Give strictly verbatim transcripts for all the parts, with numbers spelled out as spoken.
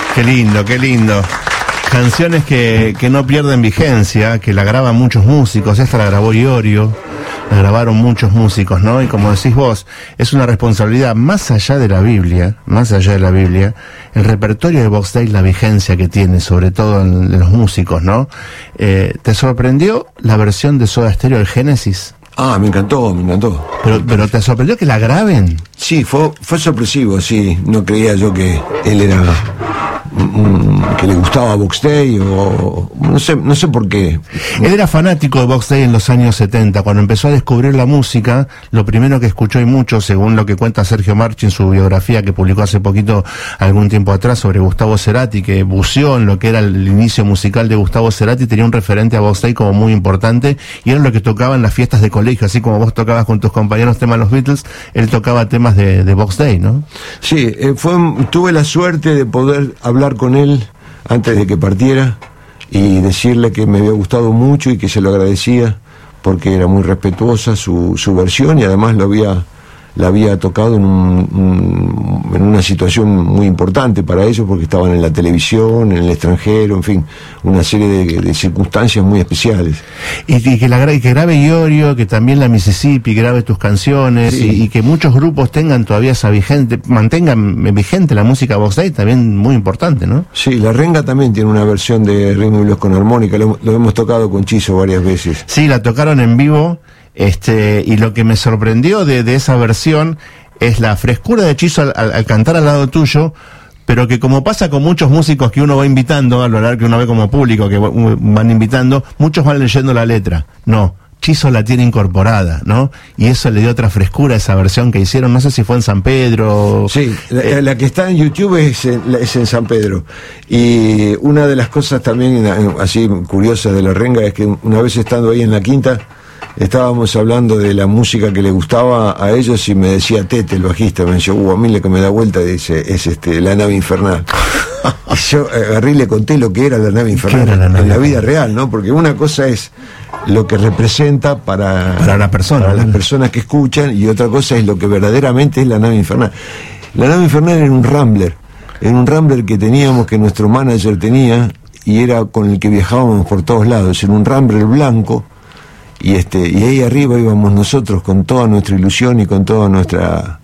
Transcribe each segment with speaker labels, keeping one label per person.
Speaker 1: Qué lindo, qué lindo. Canciones que, que no pierden vigencia, que la graban muchos músicos. Esta la grabó Iorio, la grabaron muchos músicos, ¿no? Y como decís vos, es una responsabilidad más allá de la Biblia, más allá de la Biblia, el repertorio de Box Day, la vigencia que tiene, sobre todo en, en los músicos, ¿no? Eh, ¿Te sorprendió la versión de Soda Stereo del Génesis?
Speaker 2: Ah, me encantó, me encantó.
Speaker 1: Pero, pero ¿te sorprendió que la graben?
Speaker 2: Sí, fue, fue sorpresivo, sí. No creía yo que él era... Mm, que le gustaba Box Day o no sé, no sé por qué.
Speaker 1: Él era fanático de Box Day en los años setenta, cuando empezó a descubrir la música. Lo primero que escuchó y mucho, según lo que cuenta Sergio Marchi en su biografía que publicó hace poquito, algún tiempo atrás, sobre Gustavo Cerati, que buceó en lo que era el inicio musical de Gustavo Cerati, tenía un referente a Box Day como muy importante, y era lo que tocaba en las fiestas de colegio, así como vos tocabas con tus compañeros temas de los Beatles, él tocaba temas de, de Box Day, ¿no?
Speaker 2: Sí, eh, fue, tuve la suerte de poder hablar con él antes de que partiera y decirle que me había gustado mucho y que se lo agradecía porque era muy respetuosa su, su versión y además lo había la había tocado en, un, un, en una situación muy importante para ellos porque estaban en la televisión, en el extranjero, en fin, una serie de, de circunstancias muy especiales.
Speaker 1: Y, y, que la, y que grabe Iorio, que también la Mississippi grabe tus canciones, sí. y, y que muchos grupos tengan todavía esa vigente, mantengan vigente la música Box Day, también muy importante, ¿no?
Speaker 2: Sí, La Renga también tiene una versión de Ritmo y Blues con armónica, lo, lo hemos tocado con Chizo varias veces.
Speaker 1: Sí, la tocaron en vivo. Este, y lo que me sorprendió de, de esa versión es la frescura de Chizo al, al, al cantar al lado tuyo, pero que como pasa con muchos músicos que uno va invitando, a lo largo que uno ve como público, que van invitando, muchos van leyendo la letra. No, Chizo la tiene incorporada, ¿no? Y eso le dio otra frescura a esa versión que hicieron, no sé si fue en San Pedro.
Speaker 2: Sí, la, eh, la que está en YouTube es en, es en San Pedro. Y una de las cosas también así curiosas de La Renga es que una vez estando ahí en la quinta, estábamos hablando de la música que le gustaba a ellos y me decía Tete, el bajista, me decía, uh, a mí le que me da vuelta dice, es este La Nave Infernal. Y yo agarré y le conté lo que era La Nave Infernal la nave? en la vida real, ¿no? Porque una cosa es lo que representa para,
Speaker 1: para la persona,
Speaker 2: para
Speaker 1: ¿no?
Speaker 2: las personas que escuchan, y otra cosa es lo que verdaderamente es La Nave Infernal. La Nave Infernal era un Rambler, era un Rambler que teníamos, que nuestro manager tenía, y era con el que viajábamos por todos lados, era un Rambler blanco. Y este y ahí arriba íbamos nosotros con toda nuestra ilusión y con toda nuestra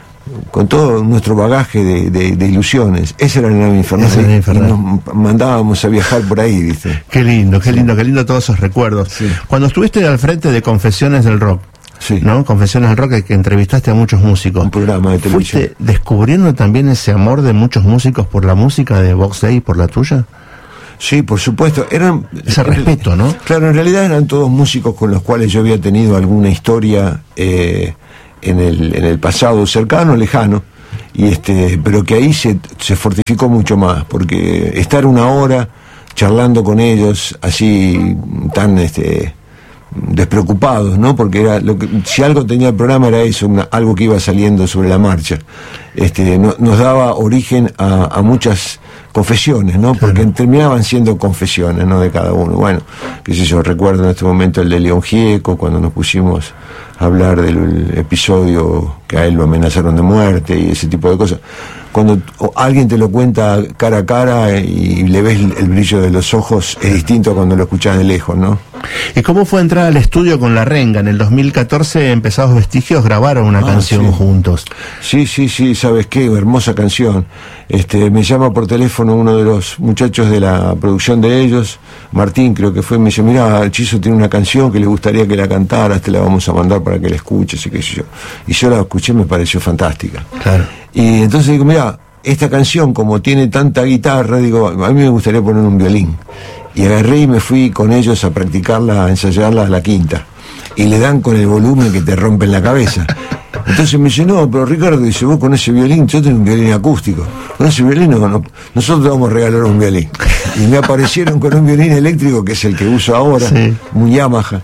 Speaker 2: con todo nuestro bagaje de, de, de ilusiones. Esa era la Nave Infernal, y nos mandábamos a viajar por ahí, ¿viste?
Speaker 1: Qué lindo, qué lindo, qué lindo todos esos recuerdos. Sí. Cuando estuviste al frente de Confesiones del Rock, sí, ¿no? Confesiones del Rock, que, que entrevistaste a muchos músicos.
Speaker 2: Un programa de televisión.
Speaker 1: ¿Fuiste descubriendo también ese amor de muchos músicos por la música de Box Day y por la tuya?
Speaker 2: Sí, por supuesto. Eran
Speaker 1: ese respeto, ¿no?
Speaker 2: Claro, en realidad eran todos músicos con los cuales yo había tenido alguna historia eh, en el en el pasado cercano, lejano, y este, pero que ahí se se fortificó mucho más, porque estar una hora charlando con ellos así tan este despreocupados, ¿no? Porque era lo que, si algo tenía el programa era eso, una, algo que iba saliendo sobre la marcha. Este, no, nos daba origen a, a muchas confesiones, ¿no? Porque claro, terminaban siendo confesiones, ¿no? De cada uno. Bueno, qué sé yo, recuerdo en este momento el de León Gieco, cuando nos pusimos a hablar del episodio que a él lo amenazaron de muerte y ese tipo de cosas. Cuando alguien te lo cuenta cara a cara y le ves el brillo de los ojos, es distinto a cuando lo escuchás de lejos, ¿no?
Speaker 1: ¿Y cómo fue entrar al estudio con La Renga? En el dos mil catorce, Empezados Vestigios grabaron una ah, canción
Speaker 2: sí.
Speaker 1: juntos.
Speaker 2: Sí, sí, sí, ¿sabes qué? Hermosa canción. Este, me llama por teléfono uno de los muchachos de la producción de ellos, Martín creo que fue, y me dice, mirá, el Chizo tiene una canción que le gustaría que la cantaras, te la vamos a mandar para que la escuches y qué sé yo. Y yo la escuché, me pareció fantástica.
Speaker 1: Claro.
Speaker 2: Y entonces digo, mirá, esta canción como tiene tanta guitarra, digo, a mí me gustaría poner un violín. Y agarré y me fui con ellos a practicarla, a ensayarla a la quinta. Y le dan con el volumen que te rompen la cabeza. Entonces me dice, no, pero Ricardo, dice, vos con ese violín, yo tengo un violín acústico. Con ese violín no, no, nosotros te vamos a regalar un violín. Y me aparecieron con un violín eléctrico, que es el que uso ahora, sí, un Yamaha.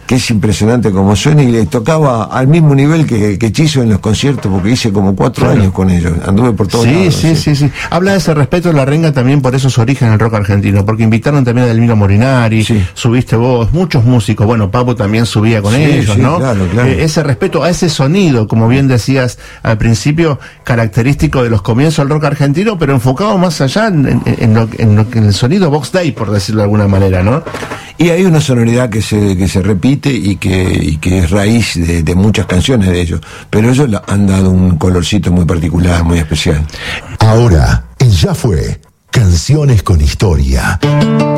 Speaker 2: que es impresionante como suena, y le tocaba al mismo nivel que, que Chizo en los conciertos, porque hice como cuatro
Speaker 1: Claro.
Speaker 2: años con ellos, anduve por todos
Speaker 1: Sí,
Speaker 2: lados.
Speaker 1: sí, sí, sí. Habla de ese respeto de la renga también por esos orígenes del rock argentino, porque invitaron también a Delmiro Morinari,
Speaker 2: Sí.
Speaker 1: subiste vos, muchos músicos, bueno, Papo también subía con
Speaker 2: Sí,
Speaker 1: ellos,
Speaker 2: sí,
Speaker 1: ¿no?
Speaker 2: claro, claro.
Speaker 1: Eh, ese respeto a ese sonido, como bien decías al principio, característico de los comienzos del rock argentino, pero enfocado más allá en, en, en lo, en, lo, en el sonido Box Day, por decirlo de alguna manera, ¿no?
Speaker 2: Y hay una sonoridad que se, que se repite y que, y que es raíz de, de muchas canciones de ellos, pero ellos le han dado un colorcito muy particular, muy especial.
Speaker 3: Ahora, en Ya Fue, canciones con historia.